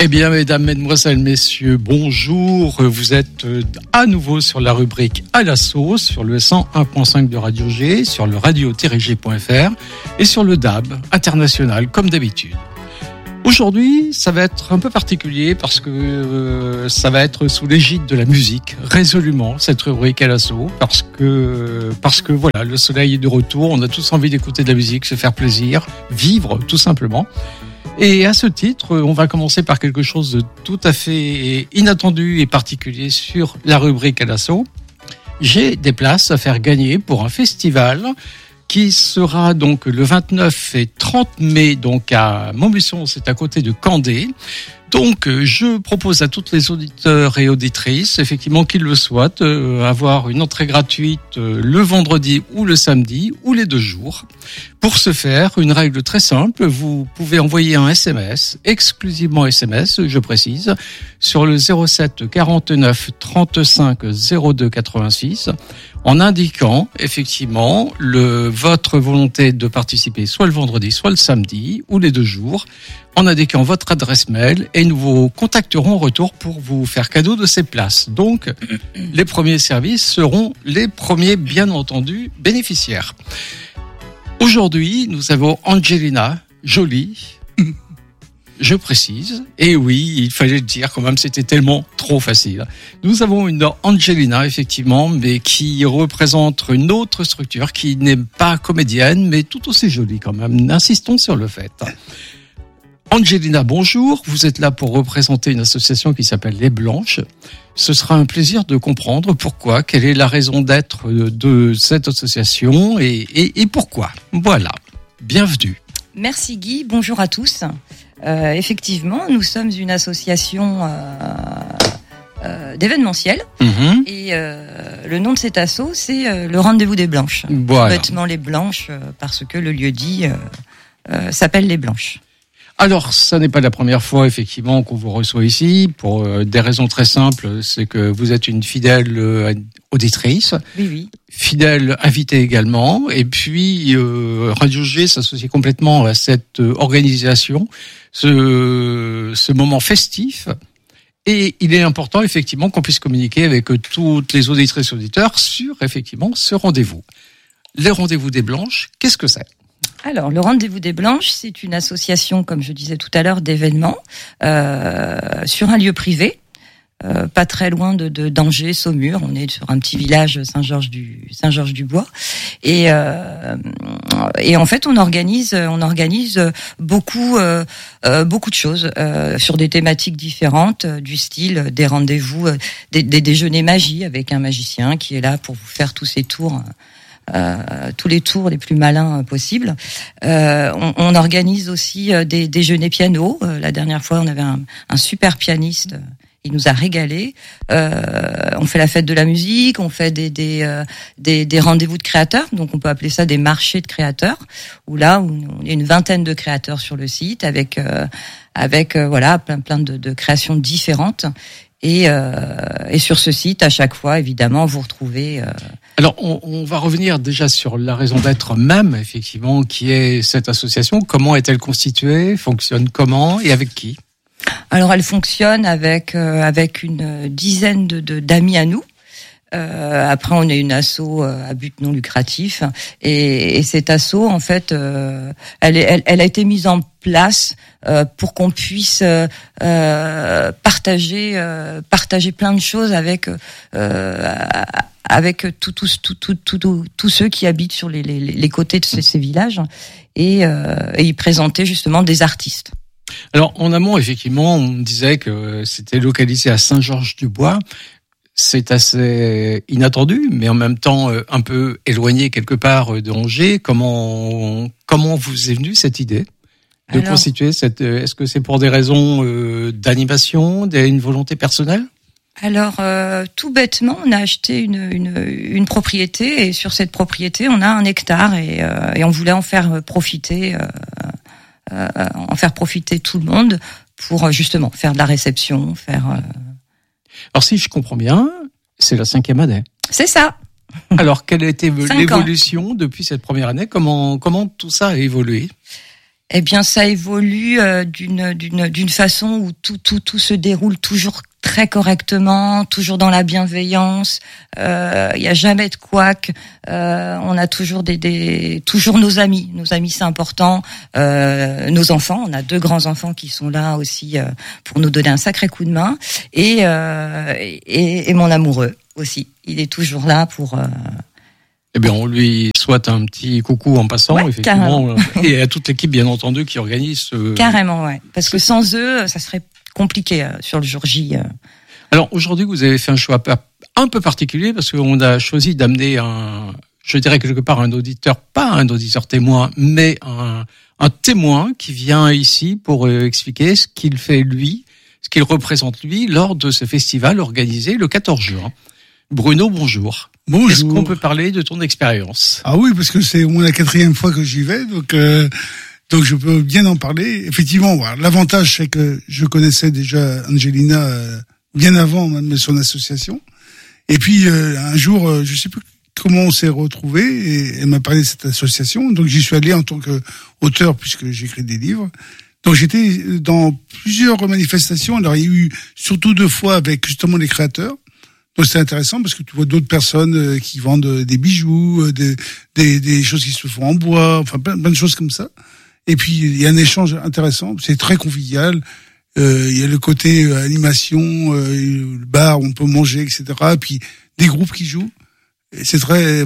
Eh bien, mesdames, mesdemoiselles, messieurs, bonjour. Vous êtes à nouveau sur la rubrique À la sauce, sur le 101.5 de Radio G, sur le radio-g.fr et sur le DAB international, comme d'habitude. Aujourd'hui, ça va être un peu particulier parce que ça va être sous l'égide de la musique, résolument, cette rubrique À la sauce, parce que voilà, le soleil est de retour, on a tous envie d'écouter de la musique, se faire plaisir, vivre, tout simplement. Et à ce titre, on va commencer par quelque chose de tout à fait inattendu et particulier sur la rubrique À la sauce. J'ai des places à faire gagner pour un festival qui sera donc le 29 et 30 mai donc à Montbuisson, c'est à côté de Candé. Donc, je propose à toutes les auditeurs et auditrices, effectivement, qu'ils le souhaitent, avoir une entrée gratuite le vendredi ou le samedi ou les 2 jours. Pour ce faire, une règle très simple, vous pouvez envoyer un SMS, exclusivement SMS, je précise, sur le 07 49 35 02 86, en indiquant effectivement votre volonté de participer soit le vendredi, soit le samedi ou les 2 jours, en indiquant votre adresse mail et nous vous contacterons en retour pour vous faire cadeau de ces places. Donc, les premiers services seront les premiers, bien entendu, bénéficiaires. Aujourd'hui, nous avons Angelina Jolie, je précise, et oui, il fallait le dire quand même, c'était tellement trop facile. Nous avons une Angelina, effectivement, mais qui représente une autre structure, qui n'est pas comédienne, mais tout aussi jolie quand même. Insistons sur le fait. Angelina, bonjour. Vous êtes là pour représenter une association qui s'appelle Les Blanches. Ce sera un plaisir de comprendre pourquoi, quelle est la raison d'être de cette association et pourquoi. Voilà. Bienvenue. Merci Guy. Bonjour à tous. Effectivement, nous sommes une association d'événementiel. Et le nom de cet asso, c'est le Rendez-vous des Blanches. Voilà. Complètement les Blanches, parce que le lieu dit s'appelle Les Blanches. Alors, ça n'est pas la première fois, effectivement, qu'on vous reçoit ici, pour des raisons très simples. C'est que vous êtes une fidèle auditrice. Oui. Fidèle invitée également. Et puis, Radio G s'associe complètement à cette organisation, ce moment festif. Et il est important, effectivement, qu'on puisse communiquer avec toutes les auditrices et auditeurs sur, effectivement, ce rendez-vous. Les Rendez-vous des Blanches, qu'est-ce que c'est ? Alors, le Rendez-vous des Blanches, c'est une association, comme je disais tout à l'heure, d'événements sur un lieu privé, pas très loin d'Angers, Saumur. On est sur un petit village Saint-Georges-du-Bois, et en fait, on organise beaucoup de choses sur des thématiques différentes, du style des rendez-vous, des déjeuners magie avec un magicien qui est là pour vous faire tous ces tours. Tous les tours les plus malins possibles. On organise aussi des déjeuners piano. La dernière fois, on avait un super pianiste. Il nous a régalé. On fait la fête de la musique. On fait des rendez-vous de créateurs. Donc, on peut appeler ça des marchés de créateurs. Où là, on est une vingtaine de créateurs sur le site avec voilà plein de créations différentes. Et sur ce site, à chaque fois, évidemment, vous retrouvez. Alors, on va revenir déjà sur la raison d'être même, effectivement, qui est cette association. Comment est-elle constituée ? Fonctionne comment et avec qui ? Alors, elle fonctionne avec une dizaine d'amis à nous. Après, on est une asso à but non lucratif, et cette asso, en fait, elle a été mise en place pour qu'on puisse partager plein de choses avec tous ceux qui habitent sur les côtés de ces villages, et y présenter justement des artistes. Alors, en amont, effectivement, on disait que c'était localisé à Saint-Georges-du-Bois. C'est assez inattendu, mais en même temps un peu éloigné quelque part de Angers. Comment vous est venue cette idée de constituer cette... Est-ce que c'est pour des raisons d'animation, une volonté personnelle ? Alors, tout bêtement, on a acheté une propriété, et sur cette propriété, on a 1 hectare, et on voulait en faire profiter tout le monde pour justement faire de la réception, Alors, si je comprends bien, c'est la 5e année. C'est ça. Alors, quelle a été l'évolution depuis cette première année ? Comment tout ça a évolué ? Eh bien, ça évolue d'une façon où tout se déroule toujours très correctement, toujours dans la bienveillance. Il y a jamais de couac. On a toujours toujours nos amis. Nos amis, c'est important. Nos enfants, on a 2 grands enfants qui sont là aussi pour nous donner un sacré coup de main. Et mon amoureux aussi. Il est toujours là pour. Eh bien, on lui souhaite un petit coucou en passant, ouais, effectivement, et à toute l'équipe, bien entendu, qui organise. Carrément, ouais. Parce que sans eux, ça serait compliqué sur le jour J. Alors aujourd'hui, vous avez fait un choix un peu particulier parce qu'on a choisi d'amener je dirais quelque part un auditeur, pas un auditeur témoin, mais un témoin qui vient ici pour expliquer ce qu'il fait lui, ce qu'il représente lui lors de ce festival organisé le 14 juin. Bruno, bonjour. Bonjour. Est-ce qu'on peut parler de ton expérience ? Ah oui, parce que c'est au moins la 4e fois que j'y vais, donc je peux bien en parler. Effectivement, voilà, l'avantage c'est que je connaissais déjà Angelina bien avant même son association. Et puis un jour, je sais plus comment on s'est retrouvés, et elle m'a parlé de cette association. Donc j'y suis allé en tant qu'auteur puisque j'écris des livres. Donc j'étais dans plusieurs manifestations. Alors il y a eu surtout 2 fois avec justement les créateurs. Donc c'est intéressant parce que tu vois d'autres personnes qui vendent des bijoux, des choses qui se font en bois, enfin plein de choses comme ça. Et puis il y a un échange intéressant, c'est très convivial. Il y a le côté animation, le bar où on peut manger, etc. Et puis des groupes qui jouent. Et on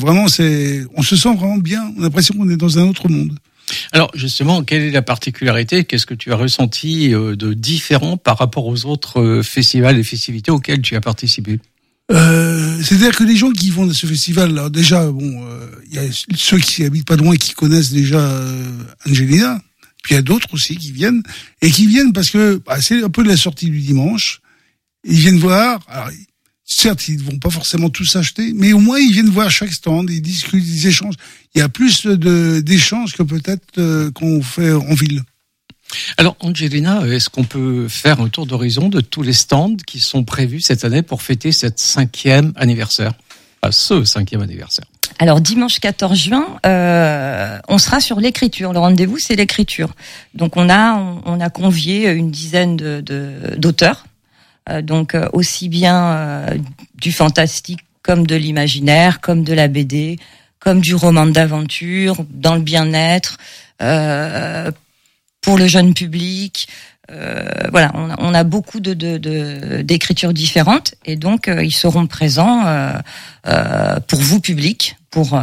se sent vraiment bien. On a l'impression qu'on est dans un autre monde. Alors justement, quelle est la particularité ? Qu'est-ce que tu as ressenti de différent par rapport aux autres festivals et festivités auxquels tu as participé ? C'est-à-dire que les gens qui vont dans ce festival, alors déjà, il y a ceux qui habitent pas loin qui connaissent déjà Angelina, puis il y a d'autres aussi qui viennent parce que c'est un peu la sortie du dimanche. Ils viennent voir. Alors, certes, ils vont pas forcément tous acheter, mais au moins ils viennent voir chaque stand, ils discutent, ils échangent. Il y a plus d'échanges que peut-être qu'on fait en ville. Alors, Angelina, est-ce qu'on peut faire un tour d'horizon de tous les stands qui sont prévus cette année pour fêter cette 5e anniversaire ? Ce 5e anniversaire. Alors, dimanche 14 juin, on sera sur l'écriture. Le rendez-vous, c'est l'écriture. Donc, on a convié une dizaine d'auteurs. Donc, aussi bien du fantastique comme de l'imaginaire, comme de la BD, comme du roman d'aventure, dans le bien-être, pour le jeune public. Voilà, on a beaucoup d'écritures différentes et donc ils seront présents pour vous public, pour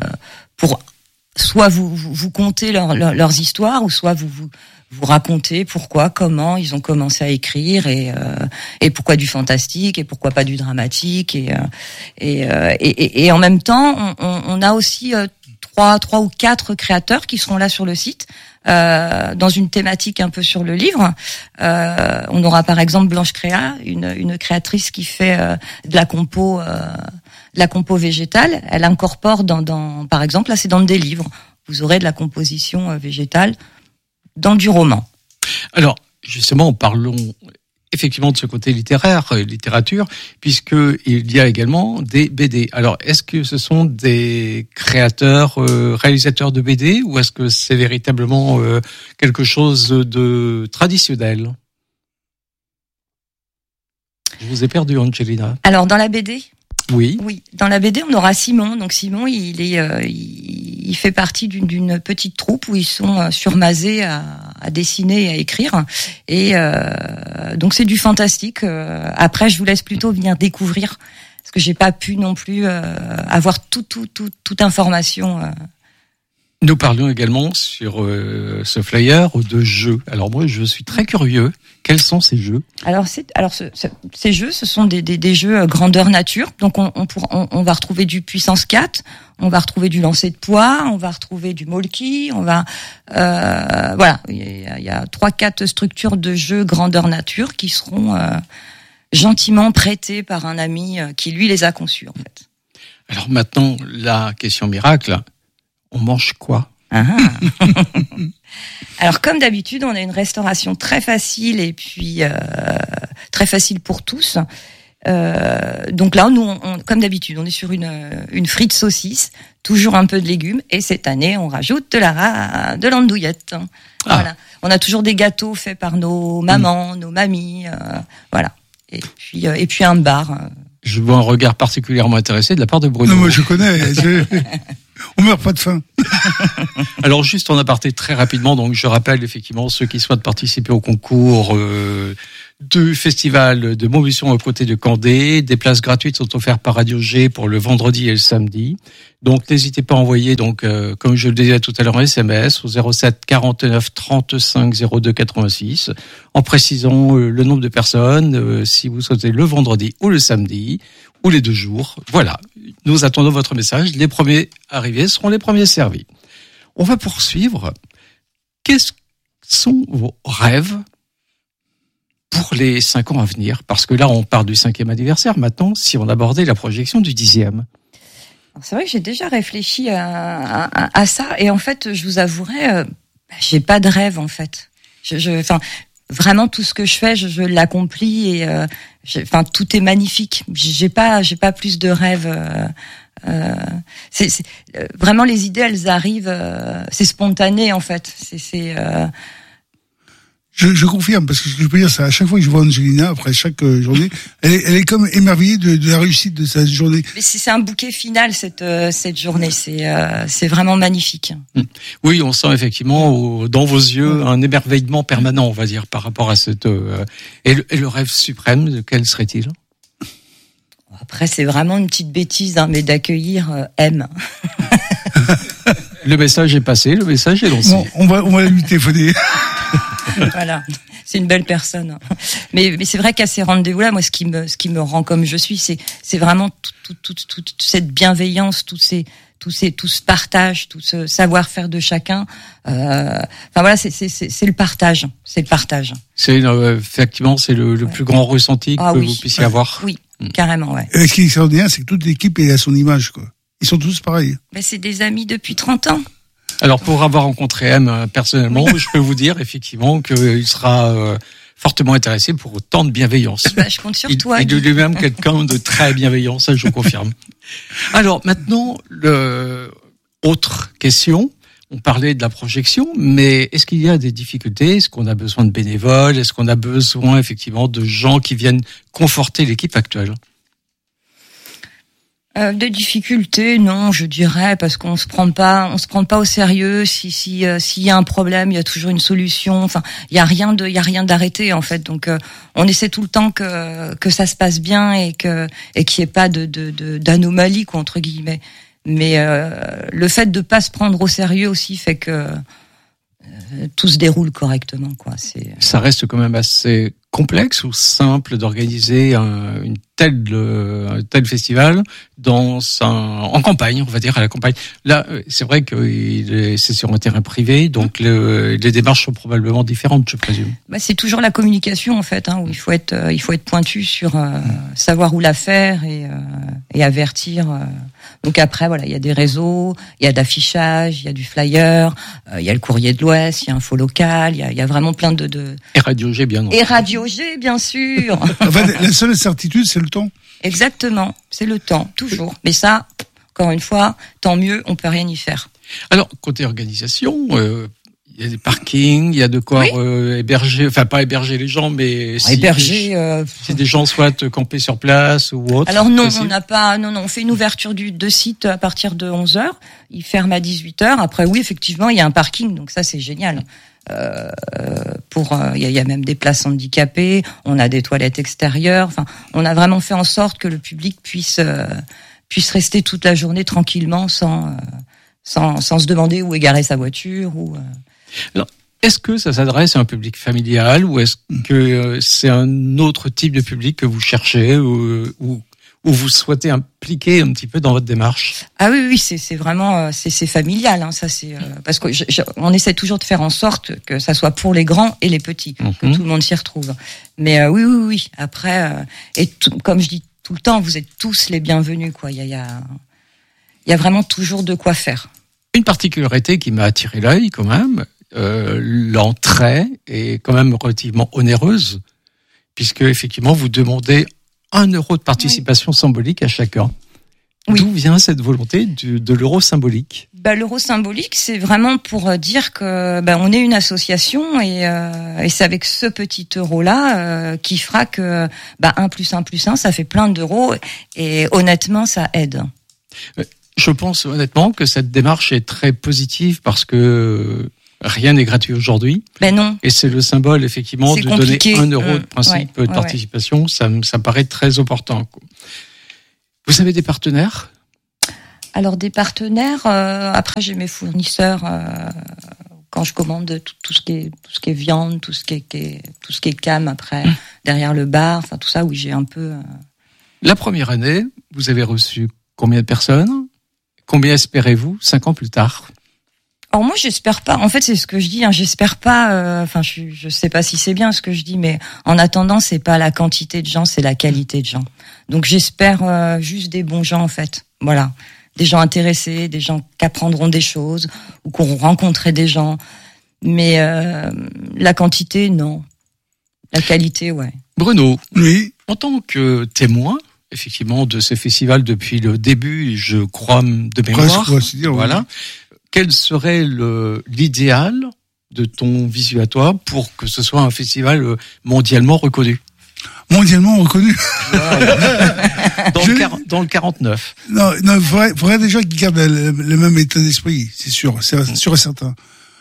soit vous conter leurs histoires ou soit vous raconter pourquoi, comment ils ont commencé à écrire et pourquoi du fantastique et pourquoi pas du dramatique et en même temps on a aussi trois ou 4 créateurs qui seront là sur le site dans une thématique un peu sur le livre. On aura par exemple Blanche Créa, une créatrice qui fait de la compo végétale. Elle incorpore dans par exemple là c'est dans des livres. Vous aurez de la composition végétale dans du roman. Alors justement, parlons effectivement de ce côté littérature, puisqu'il y a également des BD. Alors, est-ce que ce sont des créateurs, réalisateurs de BD, ou est-ce que c'est véritablement quelque chose de traditionnel ? Je vous ai perdu, Angelina. Alors, dans la BD ? Oui. Dans la BD, on aura Simon. Donc Simon, il fait partie d'une petite troupe où ils sont surmasés à dessiner et à écrire. Et donc c'est du fantastique. Après, je vous laisse plutôt venir découvrir parce que j'ai pas pu non plus avoir toute information. Nous parlions également sur ce flyer de jeux. Alors moi, je suis très curieux. Quels sont ces jeux ? Alors ces jeux, ce sont des jeux grandeur nature. Donc on va retrouver du puissance 4, on va retrouver du lancer de poids, on va retrouver du molki, on va voilà, il y a 3-4 structures de jeux grandeur nature qui seront gentiment prêtées par un ami qui lui les a conçus en fait. Alors maintenant, la question miracle. On mange quoi ? Alors comme d'habitude, on a une restauration très facile et puis très facile pour tous. Donc là, nous, comme d'habitude, on est sur une frite saucisse, toujours un peu de légumes, et cette année, on rajoute de l'andouillette. Voilà. On a toujours des gâteaux faits par nos mamans, nos mamies, voilà. Et puis un bar. Je vois un regard particulièrement intéressé de la part de Bruno. Non, moi je connais. On meurt pas de faim. Alors juste en aparté très rapidement, donc je rappelle effectivement ceux qui souhaitent participer au concours du festival de Montluçon aux côtés de Candé. Des places gratuites sont offertes par Radio G pour le vendredi et le samedi. Donc n'hésitez pas à envoyer, donc comme je le disais tout à l'heure, un SMS au 07 49 35 02 86 en précisant le nombre de personnes, si vous souhaitez le vendredi ou le samedi ou les 2 jours. Voilà, nous attendons votre message. Les premiers arrivés seront les premiers servis. On va poursuivre. Quels sont vos rêves pour les 5 ans à venir? Parce que là, on part du 5e anniversaire. Maintenant, si on abordait la projection du 10e. C'est vrai que j'ai déjà réfléchi à ça. Et en fait, je vous avouerai, j'ai pas de rêve, en fait. Enfin, vraiment, tout ce que je fais, je l'accomplis et, enfin, tout est magnifique. J'ai pas plus de rêve. Vraiment, les idées, elles arrivent. C'est spontané, en fait. Je confirme, parce que ce que je peux dire, c'est à chaque fois que je vois Angelina, après chaque journée, elle est comme émerveillée de la réussite de sa journée. Mais c'est un bouquet final, cette journée. C'est vraiment magnifique. Oui, on sent effectivement dans vos yeux un émerveillement permanent, on va dire, par rapport à cette... Et le rêve suprême, quel serait-il? Après, c'est vraiment une petite bêtise, hein, mais d'accueillir M. Le message est passé, le message est lancé. Bon, on va lui téléphoner. Voilà, c'est une belle personne. Mais c'est vrai qu'à ces rendez-vous-là, moi, ce qui me rend comme je suis, c'est vraiment toute cette bienveillance, tout ce partage, tout ce savoir-faire de chacun. Enfin voilà, c'est le partage, c'est le partage. C'est effectivement, c'est le plus grand ressenti que vous puissiez avoir. Oui, carrément, ouais. Et ce qui est extraordinaire, c'est que toute l'équipe est à son image, quoi. Ils sont tous pareils. Ben, c'est des amis depuis 30 ans. Alors, pour avoir rencontré M personnellement, je peux vous dire effectivement qu'il sera fortement intéressé pour autant de bienveillance. Bah, je compte sur toi. Il est lui-même quelqu'un de très bienveillant, ça je confirme. Alors maintenant, autre question. On parlait de la projection, mais est-ce qu'il y a des difficultés? Est-ce qu'on a besoin de bénévoles? Est-ce qu'on a besoin effectivement de gens qui viennent conforter l'équipe actuelle? Des difficultés, non, je dirais, parce qu'on se prend pas au sérieux. S'il y a un problème, il y a toujours une solution. Enfin, il y a rien d'arrêté en fait. Donc, on essaie tout le temps que ça se passe bien et qu'il n'y ait pas d'anomalie, quoi, entre guillemets. Mais le fait de pas se prendre au sérieux aussi fait que tout se déroule correctement, quoi. Ça reste quand même assez complexe ou simple d'organiser un tel festival en campagne, on va dire, à la campagne. Là, c'est vrai que c'est sur un terrain privé, donc les démarches sont probablement différentes, je présume. Bah, c'est toujours la communication, en fait, hein, où il faut être pointu sur savoir où la faire et avertir. Donc après, voilà, il y a des réseaux, il y a d'affichage, il y a du flyer, il y a le courrier de l'Ouest, il y a Info Local, il y a vraiment plein de... Et Radio G, bien entendu. Et Radio G, bien sûr. En fait, la seule certitude, c'est le temps. Exactement, c'est le temps, toujours. Mais ça, encore une fois, tant mieux, on peut rien y faire. Alors, côté organisation, il y a des parkings, il y a de quoi héberger, enfin pas héberger les gens, mais si des gens souhaitent camper sur place ou autre. Alors non, on n'a pas, non, on fait une ouverture de site à partir de 11h, il ferme à 18h. Après, oui, effectivement, il y a un parking, donc ça c'est génial. Il y a même des places handicapées, on a des toilettes extérieures. Enfin, on a vraiment fait en sorte que le public puisse rester toute la journée tranquillement sans se demander où est garée sa voiture ou. Alors, est-ce que ça s'adresse à un public familial ou est-ce que c'est un autre type de public que vous cherchez ou vous souhaitez impliquer un petit peu dans votre démarche? Ah oui, c'est vraiment c'est familial, hein, ça c'est parce que on essaie toujours de faire en sorte que ça soit pour les grands et les petits, que tout le monde s'y retrouve. Mais oui. Après comme je dis tout le temps, vous êtes tous les bienvenus, quoi. Il y a vraiment toujours de quoi faire. Une particularité qui m'a attiré l'œil quand même, l'entrée est quand même relativement onéreuse, puisque effectivement vous demandez 1 euro de participation symbolique à chacun. Oui. D'où vient cette volonté de l'euro symbolique ? L'euro symbolique, c'est vraiment pour dire que on est une association et c'est avec ce petit euro-là qui fera que 1 plus 1 plus 1, ça fait plein d'euros et honnêtement, ça aide. Je pense honnêtement que cette démarche est très positive parce que rien n'est gratuit aujourd'hui. Non. Et c'est le symbole, effectivement, c'est de compliqué. donner 1 euro de principe de participation. Ça me paraît très important. Vous avez des partenaires ? Alors, des partenaires, après, j'ai mes fournisseurs, quand je commande tout ce qui est viande, tout ce qui est cam après, derrière le bar, enfin, tout ça, oui, j'ai un peu... La première année, vous avez reçu combien de personnes ? Combien espérez-vous 5 ans plus tard ? Alors moi, j'espère pas. En fait, c'est ce que je dis. J'espère pas. Je sais pas si c'est bien ce que je dis, mais en attendant, c'est pas la quantité de gens, c'est la qualité de gens. Donc, j'espère juste des bons gens, en fait. Voilà, des gens intéressés, des gens qui apprendront des choses ou qui auront rencontré des gens. Mais la quantité, non. La qualité, ouais. Bruno, Oui. En tant que témoin, effectivement, de ce festival depuis le début, je crois de mémoire. Presque, dire, voilà. Oui. Quel serait l'idéal de ton visu à toi pour que ce soit un festival mondialement reconnu ? Mondialement reconnu. Dans le 49. Non, faudrait déjà qu'ils gardent le même état d'esprit, c'est sûr et certain.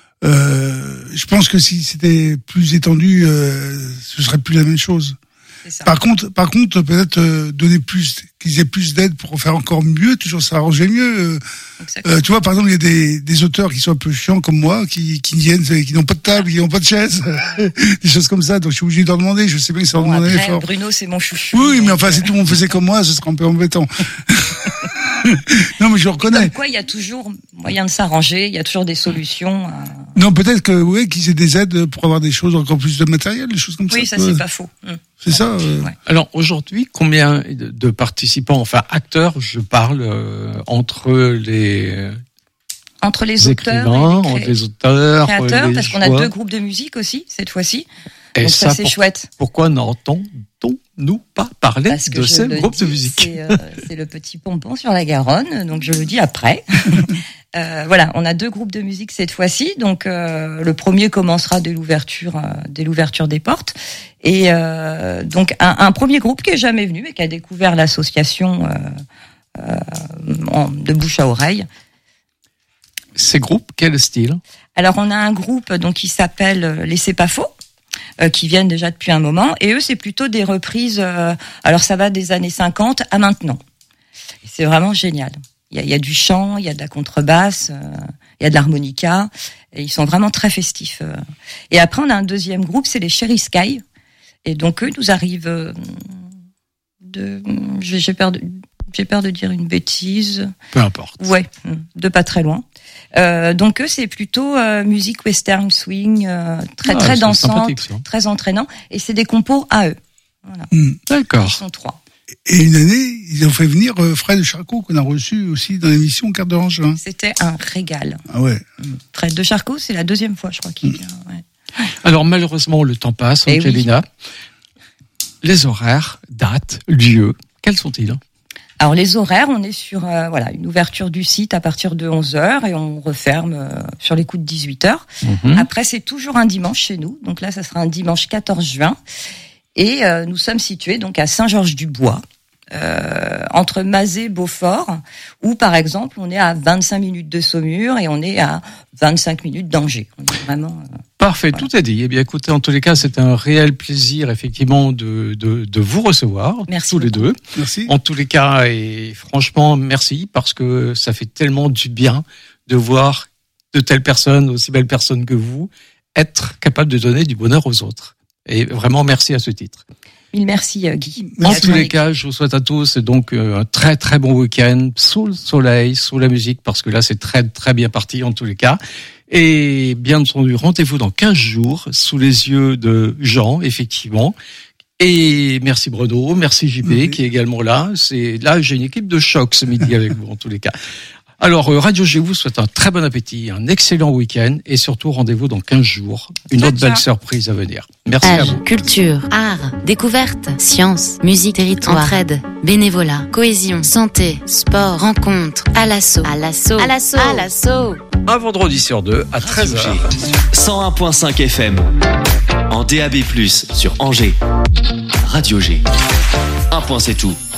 Je pense que si c'était plus étendu, ce serait plus la même chose. C'est ça. Par contre, peut-être donner qu'ils aient plus d'aide pour faire encore mieux, toujours s'arranger mieux. Tu vois, par exemple, il y a des auteurs qui sont un peu chiants comme moi, qui viennent, qui n'ont pas de table, qui n'ont pas de chaise, des choses comme ça. Donc je suis obligé de leur demander. Je sais bien que ça leur demande un effort. Bruno, c'est mon chouchou. Oui, mais enfin, si tout le monde faisait comme moi, ce serait un peu embêtant. Non, mais je le reconnais. Comme quoi, il y a toujours moyen de s'arranger, il y a toujours des solutions. Non, peut-être que qu'ils aient des aides pour avoir des choses, encore plus de matériel, des choses comme ça. Oui, ça c'est pas faux. C'est ça. Ouais. Alors aujourd'hui, combien de participants, enfin acteurs, je parle entre les auteurs, entre les auteurs, créateurs, les parce qu'on a joueurs. 2 groupes de musique aussi cette fois-ci. Et donc ça c'est chouette. Pourquoi n'entendons-nous pas parler Parce que de ces groupes de musique ? C'est le petit pompon sur la Garonne, donc je le dis après. Voilà, on a 2 groupes de musique cette fois-ci. Donc le premier commencera dès l'ouverture des portes. Et donc un premier groupe qui est jamais venu mais qui a découvert l'association de bouche à oreille. Ces groupes, quel style ? Alors on a un groupe donc qui s'appelle Les C'est pas faux, qui viennent déjà depuis un moment, et eux c'est plutôt des reprises. Alors ça va des années 50 à maintenant. Et c'est vraiment génial. Il y a du chant, il y a de la contrebasse, il y a de l'harmonica, et ils sont vraiment très festifs. Et après on a un deuxième groupe, c'est les Cherry Sky, et donc eux nous arrivent j'ai peur de dire une bêtise. Peu importe. Ouais, de pas très loin. Donc eux, c'est plutôt musique western swing, très dansante, très entraînant, et c'est des compos à eux. Voilà. D'accord. Ils sont 3. Et une année, ils ont fait venir Fred Charcot, qu'on a reçu aussi dans l'émission Carte d'Orange. C'était un régal. Ah ouais. Fred de Charcot, c'est la 2e fois, je crois, qu'il vient. Ouais. Alors malheureusement, le temps passe, Angelina. Oui. Les horaires, dates, lieux, quels sont-ils ? Alors les horaires, on est sur une ouverture du site à partir de 11h et on referme sur les coups de 18h. Après, c'est toujours un dimanche chez nous. Donc là, ça sera un dimanche 14 juin. Et nous sommes situés donc à Saint-Georges-du-Bois, entre Mazé et Beaufort, où par exemple, on est à 25 minutes de Saumur et on est à 25 minutes d'Angers. On est vraiment... Parfait, voilà. Tout est dit. Eh bien, écoutez, en tous les cas, c'est un réel plaisir, effectivement, de vous recevoir. Merci tous beaucoup. Les deux. Merci. En tous les cas, et franchement, merci, parce que ça fait tellement du bien de voir de telles personnes, aussi belles personnes que vous, être capables de donner du bonheur aux autres. Et vraiment, merci à ce titre. Mille merci, Guy. En tous les cas, je vous souhaite à tous donc un très très bon week-end sous le soleil, sous la musique, parce que là, c'est très très bien parti en tous les cas. Et bien entendu, rendez-vous dans 15 jours sous les yeux de Jean, effectivement. Et merci Bruno, merci JP qui est également là. Là, j'ai une équipe de choc ce midi avec vous en tous les cas. Alors, Radio G vous souhaite un très bon appétit, un excellent week-end et surtout rendez-vous dans 15 jours. Une autre belle surprise à venir. Merci à vous. Culture, art, découverte, science, musique, territoire, entraide, bénévolat, cohésion, santé, sport, rencontre, à l'assaut. À l'assaut. À l'assaut. À l'assaut. Un vendredi sur deux à 13h. 101.5 FM. En DAB+, sur Angers. Radio G. Un point, c'est tout.